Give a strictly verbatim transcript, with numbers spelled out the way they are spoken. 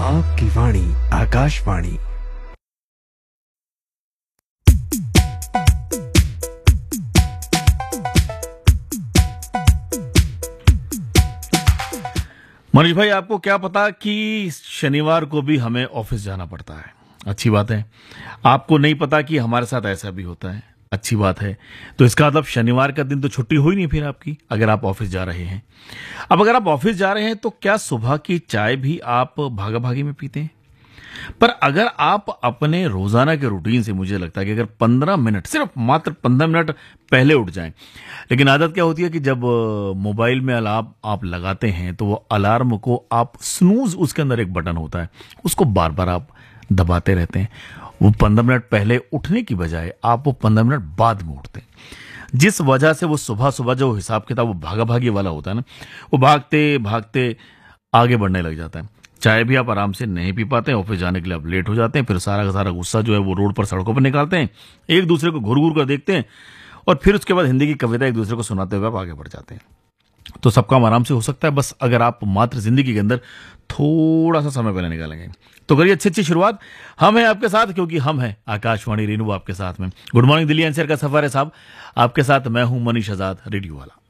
आपकी वाणी आकाशवाणी। मनीष भाई, आपको क्या पता कि शनिवार को भी हमें ऑफिस जाना पड़ता है। अच्छी बात है। आपको नहीं पता कि हमारे साथ ऐसा भी होता है। अच्छी बात है। तो इसका मतलब शनिवार का दिन तो छुट्टी हुई नहीं फिर आपकी, अगर आप ऑफिस जा रहे हैं। अब अगर आप ऑफिस जा रहे हैं तो क्या सुबह की चाय भी आप भागा भागी में पीते हैं? पर अगर आप अपने रोजाना के रूटीन से, मुझे लगता है कि अगर पंद्रह मिनट, सिर्फ मात्र पंद्रह मिनट पहले उठ जाएं। लेकिन आदत क्या होती है कि जब मोबाइल में अलार्म आप लगाते हैं तो वो अलार्म को आप स्नूज, उसके अंदर एक बटन होता है, उसको बार बार आप दबाते रहते हैं। वो पंद्रह मिनट पहले उठने की बजाय आप वो पंद्रह मिनट बाद में उठते हैं, जिस वजह से वो सुबह सुबह जो हिसाब किताब वो भागा भागी वाला होता है ना, वो भागते भागते आगे बढ़ने लग जाता है। चाय भी आप आराम से नहीं पी पाते हैं, ऑफिस जाने के लिए आप लेट हो जाते हैं, फिर सारा का सारा गुस्सा जो है वो रोड पर, सड़कों पर निकालते हैं, एक दूसरे को घूर घूर कर देखते हैं, और फिर उसके बाद हिंदी की कविता एक दूसरे को सुनाते हुए आप आगे बढ़ जाते हैं। तो सब काम आराम से हो सकता है, बस अगर आप मात्र जिंदगी के अंदर थोड़ा सा समय पहले निकालेंगे। तो करिए अच्छी अच्छी शुरुआत। हम हैं आपके साथ, क्योंकि हम हैं आकाशवाणी रेनू आपके साथ में। गुड मॉर्निंग दिल्ली एनसीआर का सफर है साहब, आपके साथ मैं हूं मनीष आजाद, रेडियो वाला।